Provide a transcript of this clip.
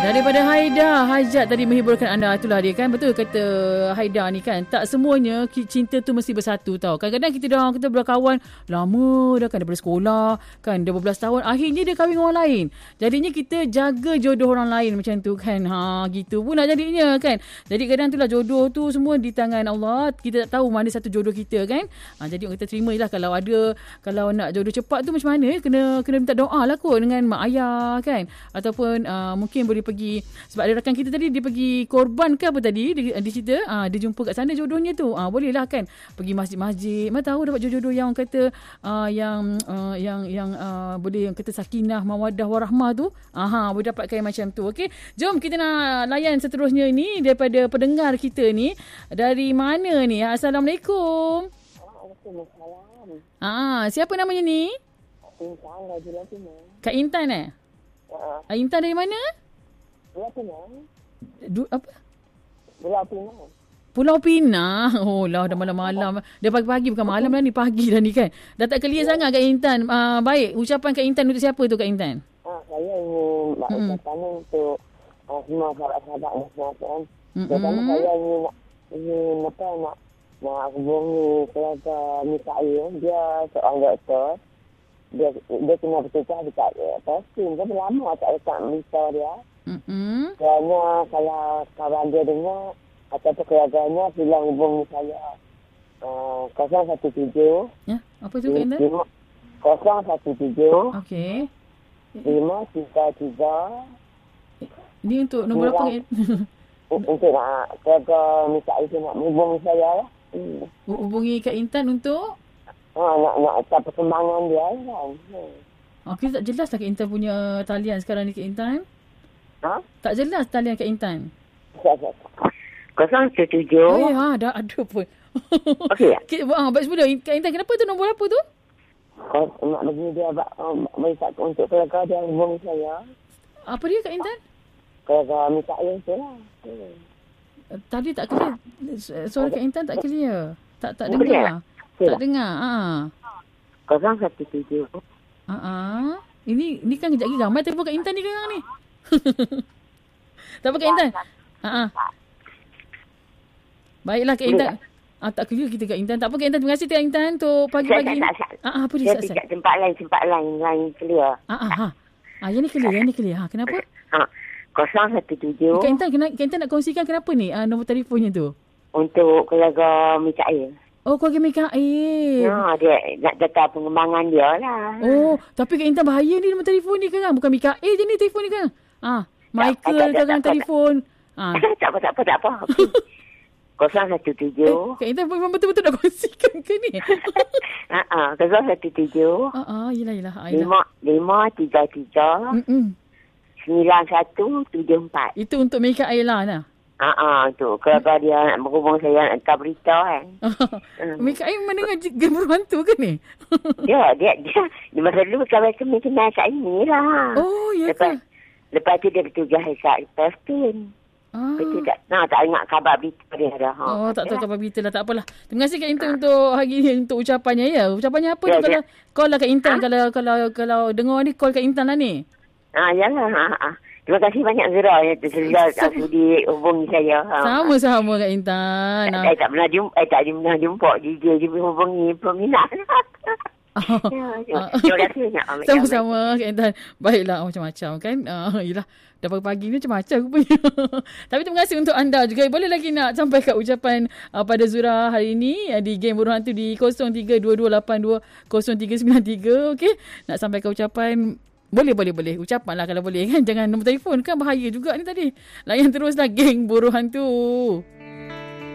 Daripada Haida, Hajat tadi menghiburkan anda. Itulah dia kan. Betul kata Haida ni kan. Tak semuanya cinta tu mesti bersatu tau. Kadang-kadang kita berkawan lama dah kan, daripada sekolah kan, dah berbelas tahun. Akhirnya dia kahwin dengan orang lain. Jadinya kita jaga jodoh orang lain macam tu kan. Gitu pun nak jadinya kan. Jadi kadang itulah jodoh tu semua di tangan Allah. Kita tak tahu mana satu jodoh kita kan. Jadi kita terima je lah kalau nak jodoh cepat tu macam mana. Kena minta doa lah kot dengan mak ayah kan. Ataupun mungkin boleh pergi, sebab ada rakan kita tadi dia pergi korban ke apa tadi dia cerita, dia jumpa kat sana jodohnya tu, boleh lah kan pergi masjid-masjid, mana tahu dapat jodoh yang kata yang boleh, yang kata sakinah mawaddah warahmah tu, boleh dapatkan macam tu. Okey, jom kita nak layan seterusnya ni daripada pendengar kita ni. Dari mana ni? Assalamualaikum. Waalaikumsalam. Siapa namanya ni? Intan dari Lampung. Kak Intan Intan dari mana? Apa? Pulau Pinang. Oh lah, dah malam-malam. Dah pagi-pagi, bukan malam dah ni, pagi dah ni kan. Dah tak clear sangat Kak Intan. Baik, ucapan Kak Intan untuk siapa tu Kak Intan? Saya ingin ucapan untuk semua sahabat-sahabat Muslim. Pertama saya ingin nak hubungi keluarga Mikael. Dia seorang doktor. Dia kena bertukar dekat posting. Dia lama tak dekat berita dia. Kerana kalau kawan dia dengar ataupun keluarganya silang hubungi saya 017. Ya, apa tu Kak Intan? 017. Okey. 533. Ni untuk nombor apa? Untuk nak keluarga Mikael nak hubungi saya lah. Hubungi Kak Intan untuk? Nak tahu perkembangan dia kan. Okey, tak jelas tak Kak Intan punya talian sekarang ni Kak Intan? Tak jelas talian Kak Intan. 017. Dah ada pun. Okey. Baik semula. Kak Intan, kenapa tu nombor apa tu? Nak bagi dia bagi untuk keluarga dia hubungi saya. Apa dia Kak Intan? Keluarga Mikael tu lah. Tadi tak clear. Suara Kak Intan tak clear. Tak dengar. Tak dengar. 017. Ini kan kejap lagi ramai telefon Kak Intan ni sekarang ni. Tak apa Kak Intan. Baiklah Kak Intan. Tak clear kita Kak Intan. Tak apa Kak Intan. Terima kasih Kak Intan untuk pagi-pagi ni. Apa dia? Saya tidak tempat lain clear. Yang ni clear. Kenapa? 017. Kak Intan nak kongsikan kenapa ni nombor telefonnya tu? Untuk keluarga Mikael. Oh, keluarga Mikael. Dia nak data pengembangan dia lah. Oh, tapi Kak Intan bahaya ni nombor telefon ni kan. Bukan Mikael je ni telefon ni kan. Michael kan telefon. Tak apa. 017. Kak Intan memang betul-betul nak kongsikan ke ni? 017. Yelah. 533. 9174. Itu untuk Mikael lah. Untuk keluarga dia nak berhubung saya nak hantar berita kan. Mikael mendengar Game Hantu ke ni? Dia masa dulu kawan kami kenal kat ini lah. Oh, ya ke? Lepas tu dia bertugas kat Palestin. Betul tak? Tak ingat khabar berita dia dah. Tak tahu khabar berita lah. Tak apalah. Terima kasih Kak Intan untuk hari ni, untuk ucapannya ya. Ucapannya apa tu kalau call lah Kak Intan. Kalau dengar ni call Kak Intan lah ni. Yalah. Terima kasih banyak Zura yang tersedia sudi hubungi saya. Sama-sama Kak Intan. Tak pernah jumpa dia hubungi peminat. Terima kasih banyak. Sama-sama Kak Intan. Baiklah, macam-macam kan. Yelah, dah pagi ni macam-macam rupanya. Tapi terima kasih untuk anda juga. Boleh lagi nak sampaikan ucapan pada Zura hari ini di Game Burung Hantu di 0322820393. Okey, nak sampaikan ucapan. Boleh. Ucapan lah kalau boleh kan. Jangan nombor telefon kan, bahaya juga ni tadi. Layan teruslah Geng Buruh Hantu.